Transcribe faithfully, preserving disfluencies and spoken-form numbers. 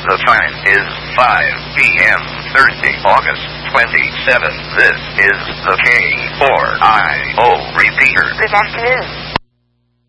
The time is five p m Thursday, August twenty-seventh. This is the K four I O repeater. Good afternoon.